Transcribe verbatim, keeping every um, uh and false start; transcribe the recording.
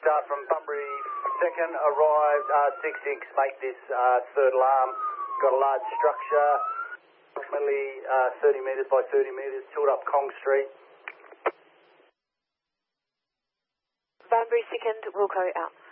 Uh, from Bunbury second, arrived R six six, make this uh, third alarm. Got a large structure, approximately uh, thirty metres by thirty metres, tilt up Kong Street. Bunbury second, Wilco out.